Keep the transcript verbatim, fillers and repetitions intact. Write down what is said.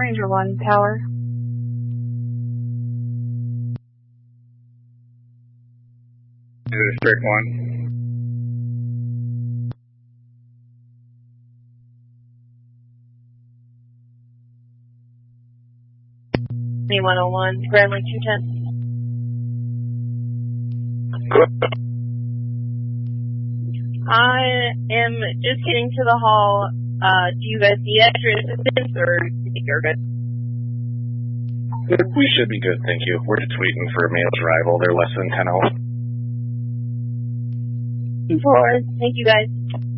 Ranger one, Tower. This is Strict one. Me one oh one, Bradley two ten. I am just getting to the hall. Uh, do you guys need extra assistance, or do you think you're good? We should be good, thank you. We're just waiting for Mail's arrival. They're less than ten oh. Four. Thank you, guys.